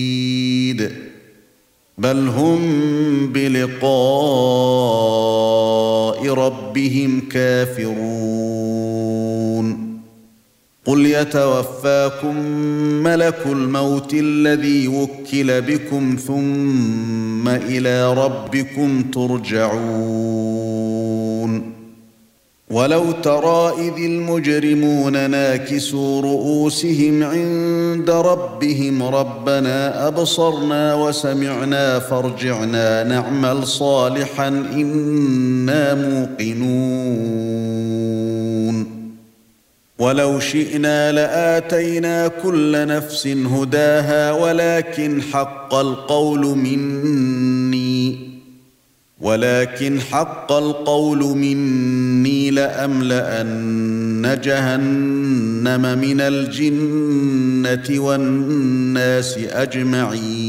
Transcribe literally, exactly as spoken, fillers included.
بل هم بلقاء ربهم كافرون قل يتوفاكم ملك الموت الذي وكل بكم ثم إلى ربكم ترجعون ولو ترى إذ المجرمون ناكسوا رؤوسهم عند ربهم ربنا أبصرنا وسمعنا فارجعنا نعمل صالحا إنا موقنون ولو شئنا لآتينا كل نفس هداها ولكن حق القول مني ولكن حق القول مني لأملأن جهنم من الجنة والناس أجمعين